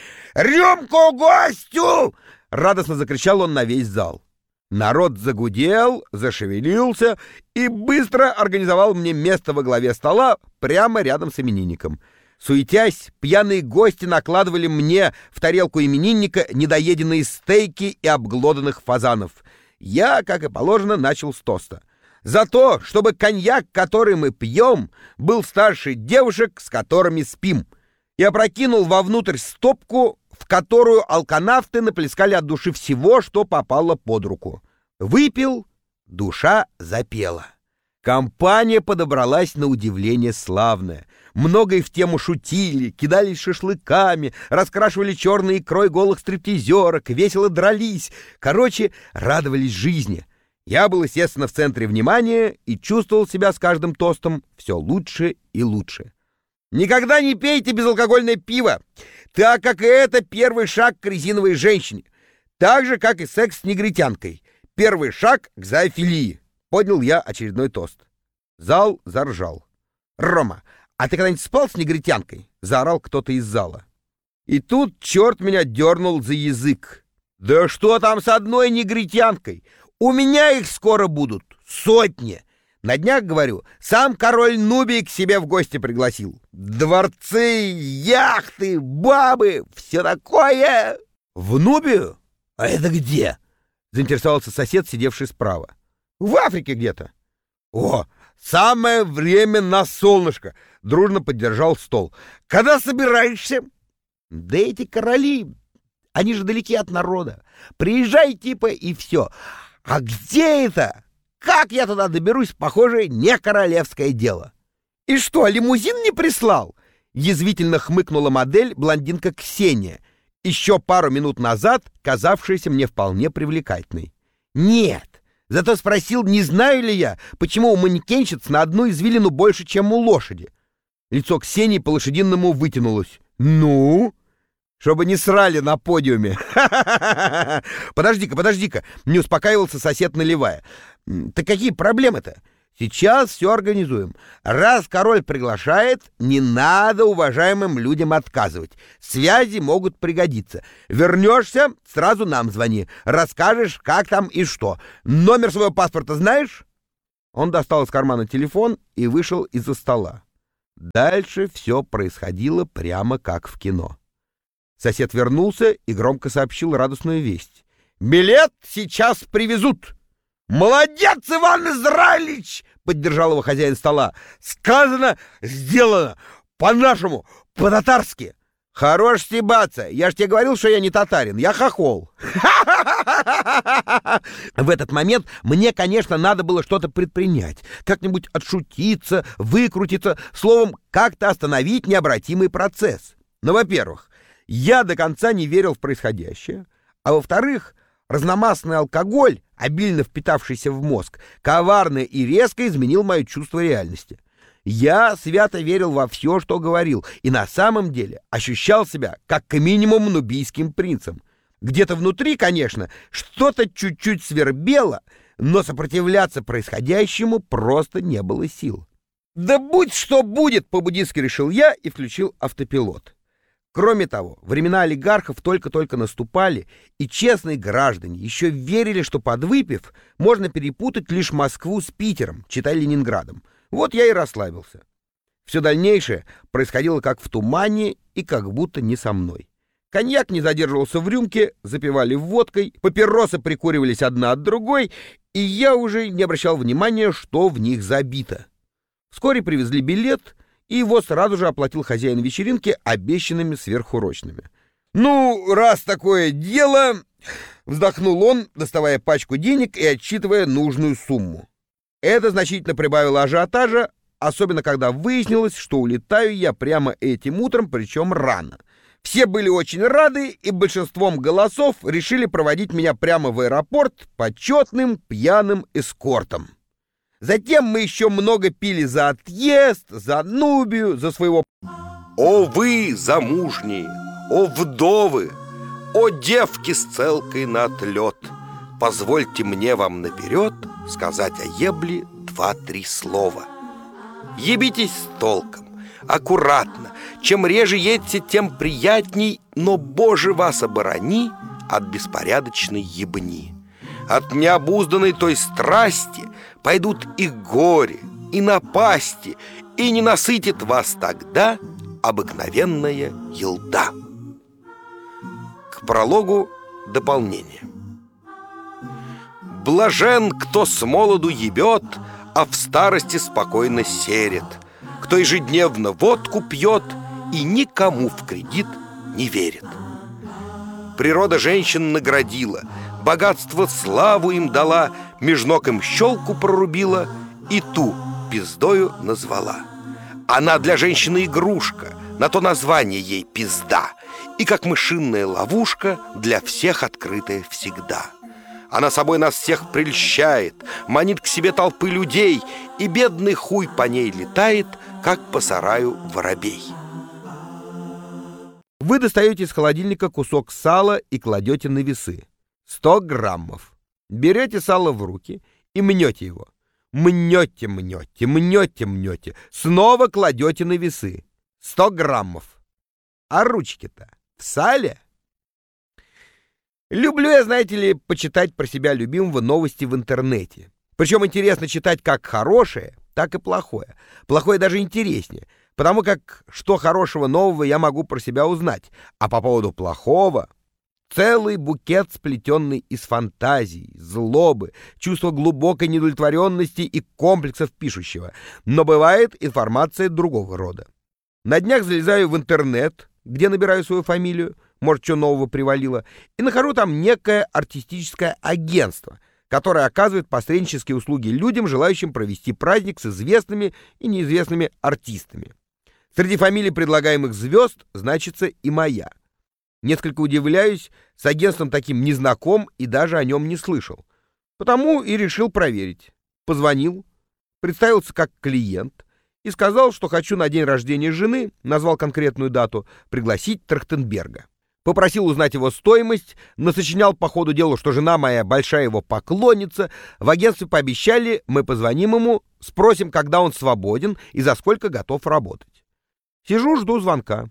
Рюмку гостю!» — радостно закричал он на весь зал. Народ загудел, зашевелился и быстро организовал мне место во главе стола прямо рядом с именинником. Суетясь, пьяные гости накладывали мне в тарелку именинника недоеденные стейки и обглоданных фазанов. Я, как и положено, начал с тоста. За то, чтобы коньяк, который мы пьем, был старше девушек, с которыми спим. И опрокинул вовнутрь стопку, в которую алканавты наплескали от души всего, что попало под руку. Выпил, душа запела. Компания подобралась на удивление славная. Много и в тему шутили, кидались шашлыками, раскрашивали черной икрой голых стриптизерок, весело дрались. Короче, радовались жизни. Я был, естественно, в центре внимания и чувствовал себя с каждым тостом все лучше и лучше. Никогда не пейте безалкогольное пиво, так как и это первый шаг к резиновой женщине. Так же, как и секс с негритянкой. Первый шаг к зоофилии. Поднял я очередной тост. Зал заржал. «Рома, а ты когда-нибудь спал с негритянкой?» — заорал кто-то из зала. И тут черт меня дернул за язык. «Да что там с одной негритянкой? У меня их скоро будут сотни. На днях, говорю, сам король Нубий к себе в гости пригласил. Дворцы, яхты, бабы, все такое!» «В Нубию? А это где?» — заинтересовался сосед, сидевший справа. «В Африке где-то». «О, самое время на солнышко!» — дружно поддержал стол. «Когда собираешься?» «Да эти короли, они же далеки от народа. Приезжай типа и все. А где это? Как я туда доберусь, похоже, не королевское дело». «И что, лимузин не прислал?» — язвительно хмыкнула модель блондинка Ксения. еще пару минут назад казавшаяся мне вполне привлекательной. Нет, зато спросил, не знаю ли я, почему у манекенщиц на одну извилину больше, чем у лошади. Лицо Ксении по-лошадиному вытянулось. «Ну?» «Чтобы не срали на подиуме». «Подожди-ка, подожди-ка», — не успокаивался сосед, наливая. «Так какие проблемы-то? Сейчас все организуем. Раз король приглашает, не надо уважаемым людям отказывать. Связи могут пригодиться. Вернешься, сразу нам звони. Расскажешь, как там и что. Номер своего паспорта знаешь?» Он достал из кармана телефон и вышел из-за стола. Дальше все происходило прямо как в кино. Сосед вернулся и громко сообщил радостную весть. «Билет сейчас привезут!» «Молодец, Иван Израилевич!» — поддержал его хозяин стола. «Сказано, сделано! По-нашему, по-татарски!» «Хорош стебаться! Я ж тебе говорил, что я не татарин, я хохол!» В этот момент мне, конечно, надо было что-то предпринять, как-нибудь отшутиться, выкрутиться, словом, как-то остановить необратимый процесс. Но, во-первых, я до конца не верил в происходящее, а во-вторых, разномастный алкоголь, обильно впитавшийся в мозг, коварно и резко изменил мое чувство реальности. Я свято верил во все, что говорил, и на самом деле ощущал себя как минимум нубийским принцем. Где-то внутри, конечно, что-то чуть-чуть свербело, но сопротивляться происходящему просто не было сил. «Да будь что будет!» — по-буддистски решил я и включил автопилот. Кроме того, времена олигархов только-только наступали, и честные граждане еще верили, что, подвыпив, можно перепутать лишь Москву с Питером, читай Ленинградом. Вот я и расслабился. Все дальнейшее происходило как в тумане и как будто не со мной. Коньяк не задерживался в рюмке, запивали водкой, папиросы прикуривались одна от другой, и я уже не обращал внимания, что в них забито. Вскоре привезли билет, и его сразу же оплатил хозяин вечеринки обещанными сверхурочными. «Ну, раз такое дело...» — вздохнул он, доставая пачку денег и отсчитывая нужную сумму. Это значительно прибавило ажиотажа, особенно когда выяснилось, что улетаю я прямо этим утром, причем рано. Все были очень рады, и большинством голосов решили проводить меня прямо в аэропорт почетным пьяным эскортом. Затем мы еще много пили за отъезд, за Нубию, за своего... О вы, замужние, о вдовы, о девки с целкой на отлет, позвольте мне вам наперед сказать о ебле два-три слова. Ебитесь с толком, аккуратно. Чем реже едьте, тем приятней, но, Боже, вас оборони от беспорядочной ебни. От необузданной той страсти пойдут и горе, и напасти, и не насытит вас тогда обыкновенная елда. К прологу дополнение. Блажен, кто с молоду ебет, а в старости спокойно серет, кто ежедневно водку пьет и никому в кредит не верит. Природа женщин наградила, богатство славу им дала, меж ног им щелку прорубила и ту пиздою назвала. Она для женщины игрушка, на то название ей пизда, и как мышиная ловушка для всех открытая всегда. Она собой нас всех прельщает, манит к себе толпы людей, и бедный хуй по ней летает, как по сараю воробей. Вы достаете из холодильника кусок сала и кладете на весы. сто граммов. Берете сало в руки и мнете его. Мнете, мнете, мнете, мнете. Снова кладете на весы. сто граммов. А ручки-то в сале? Люблю я, знаете ли, почитать про себя любимого новости в интернете. Причем интересно читать как хорошее, так и плохое. Плохое даже интереснее, потому как что хорошего нового я могу про себя узнать. А по поводу плохого целый букет, сплетенный из фантазий, злобы, чувства глубокой неудовлетворенности и комплексов пишущего. Но бывает информация другого рода. На днях залезаю в интернет, где набираю свою фамилию, может, что нового привалило, и нахожу там некое артистическое агентство, которое оказывает посреднические услуги людям, желающим провести праздник с известными и неизвестными артистами. Среди фамилий предлагаемых звезд значится и моя. Несколько удивляюсь, с агентством таким не знаком и даже о нем не слышал. Потому и решил проверить. Позвонил, представился как клиент и сказал, что хочу на день рождения жены, назвал конкретную дату, пригласить Трахтенберга. Попросил узнать его стоимость, насочинял по ходу дела, что жена моя большая его поклонница. В агентстве пообещали, мы позвоним ему, спросим, когда он свободен и за сколько готов работать. Сижу, жду звонка.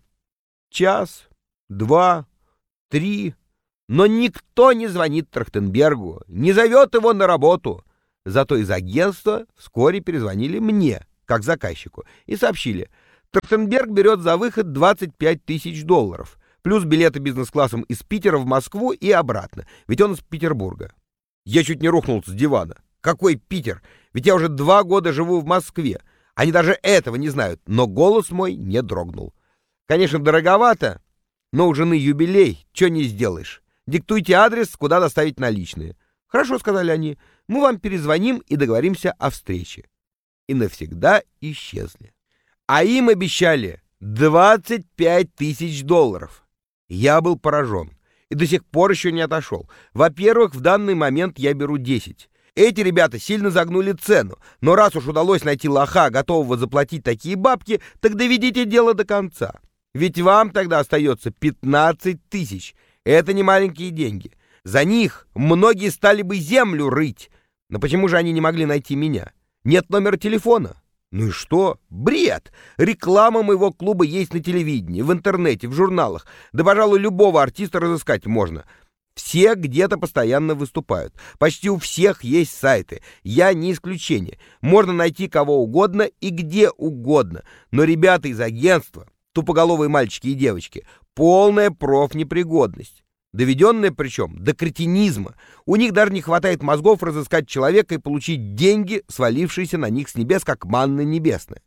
Час, два, три, но никто не звонит Трахтенбергу, не зовет его на работу. Зато из агентства вскоре перезвонили мне, как заказчику, и сообщили, Трахтенберг берет за выход двадцать пять тысяч долларов, плюс билеты бизнес-классом из Питера в Москву и обратно, ведь он из Петербурга. Я чуть не рухнул с дивана. Какой Питер? Ведь я уже два года живу в Москве. Они даже этого не знают, но голос мой не дрогнул. Конечно, дороговато, но у жены юбилей, что не сделаешь. Диктуйте адрес, куда доставить наличные. Хорошо, сказали они, мы вам перезвоним и договоримся о встрече. И навсегда исчезли. А им обещали двадцать пять тысяч долларов. Я был поражен и до сих пор еще не отошел. Во-первых, в данный момент я беру десять. Эти ребята сильно загнули цену, но раз уж удалось найти лоха, готового заплатить такие бабки, так доведите дело до конца. Ведь вам тогда остается пятнадцать тысяч. Это не маленькие деньги. За них многие стали бы землю рыть. Но почему же они не могли найти меня? Нет номера телефона. Ну и что? Бред! Реклама моего клуба есть на телевидении, в интернете, в журналах. Да, пожалуй, любого артиста разыскать можно. Все где-то постоянно выступают. Почти у всех есть сайты. Я не исключение. Можно найти кого угодно и где угодно. Но ребята из агентства, тупоголовые мальчики и девочки, полная профнепригодность. Доведенная причем до кретинизма. У них даже не хватает мозгов разыскать человека и получить деньги, свалившиеся на них с небес, как манна небесная.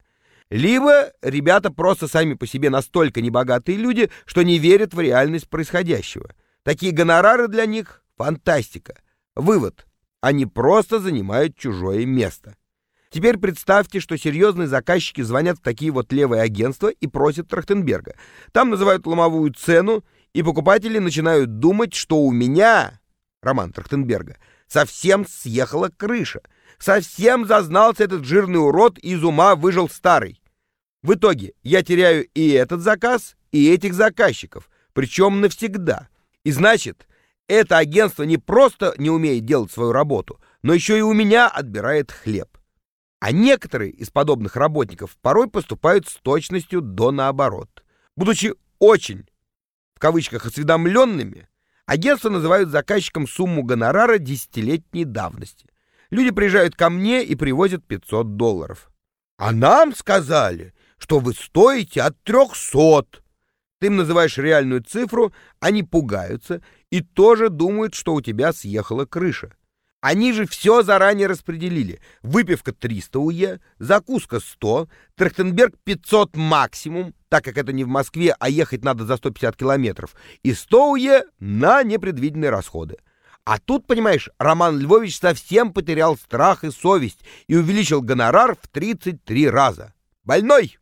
Либо ребята просто сами по себе настолько небогатые люди, что не верят в реальность происходящего. Такие гонорары для них — фантастика. Вывод: они просто занимают чужое место. Теперь представьте, что серьезные заказчики звонят в такие вот левые агентства и просят Трахтенберга. Там называют ломовую цену, и покупатели начинают думать, что у меня, Роман Трахтенберга, совсем съехала крыша. Совсем зазнался этот жирный урод и из ума выжил старый. В итоге я теряю и этот заказ, и этих заказчиков, причем навсегда. И значит, это агентство не просто не умеет делать свою работу, но еще и у меня отбирает хлеб. А некоторые из подобных работников порой поступают с точностью до наоборот. Будучи очень, в кавычках, осведомленными, агентство называют заказчиком сумму гонорара десятилетней давности. Люди приезжают ко мне и привозят пятьсот долларов. А нам сказали, что вы стоите от трехсот. Ты им называешь реальную цифру, они пугаются и тоже думают, что у тебя съехала крыша. Они же все заранее распределили. Выпивка триста УЕ, закуска сто, Трахтенберг пятьсот максимум, так как это не в Москве, а ехать надо за сто пятьдесят километров, и сто УЕ на непредвиденные расходы. А тут, понимаешь, Роман Львович совсем потерял страх и совесть и увеличил гонорар в тридцать три раза. Больной!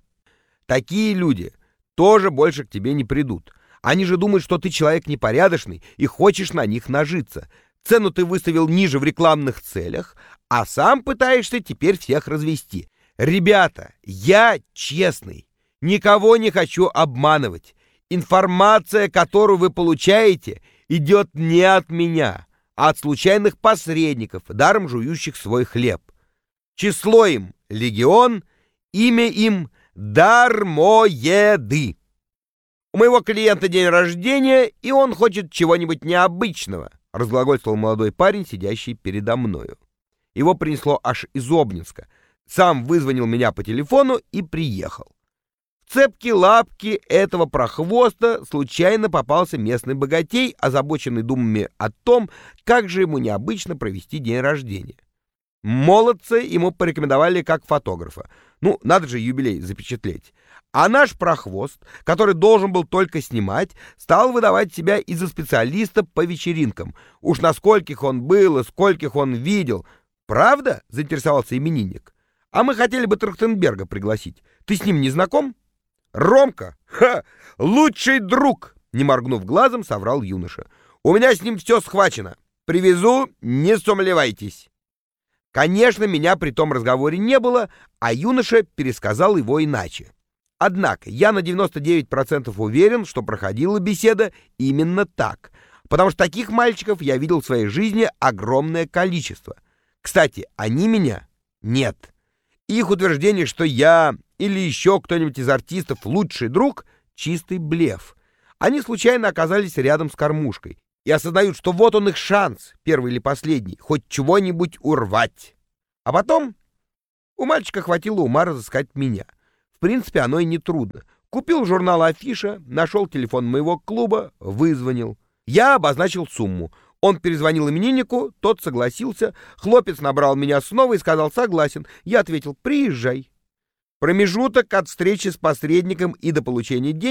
Такие люди тоже больше к тебе не придут. Они же думают, что ты человек непорядочный и хочешь на них нажиться. Цену ты выставил ниже в рекламных целях, а сам пытаешься теперь всех развести. Ребята, я честный, никого не хочу обманывать. Информация, которую вы получаете, идет не от меня, а от случайных посредников, даром жующих свой хлеб. Число им — легион, имя им — дармоеды. У моего клиента день рождения, и он хочет чего-нибудь необычного, разглагольствовал молодой парень, сидящий передо мною. Его принесло аж из Обнинска. Сам вызвонил меня по телефону и приехал. В цепки-лапки этого прохвоста случайно попался местный богатей, озабоченный думами о том, как же ему необычно провести день рождения. Молодца ему порекомендовали как фотографа. Ну, надо же юбилей запечатлеть. А наш прохвост, который должен был только снимать, стал выдавать себя из-за специалиста по вечеринкам. Уж на скольких он был и скольких он видел. Правда? — заинтересовался именинник. А мы хотели бы Трахтенберга пригласить. Ты с ним не знаком? Ромка? Ха! Лучший друг! Не моргнув глазом, соврал юноша. «У меня с ним все схвачено. Привезу, не сомневайтесь». Конечно, меня при том разговоре не было, а юноша пересказал его иначе. Однако я на девяносто девять процентов уверен, что проходила беседа именно так, потому что таких мальчиков я видел в своей жизни огромное количество. Кстати, они меня нет. Их утверждение, что я или еще кто-нибудь из артистов лучший друг — чистый блеф. Они случайно оказались рядом с кормушкой и осознают, что вот он их шанс, первый или последний, хоть чего-нибудь урвать. А потом у мальчика хватило ума разыскать меня. В принципе, оно и не трудно. Купил журнал «Афиша», нашел телефон моего клуба, вызвонил. Я обозначил сумму. Он перезвонил имениннику, тот согласился. Хлопец набрал меня снова и сказал «согласен». Я ответил «приезжай». Промежуток от встречи с посредником и до получения денег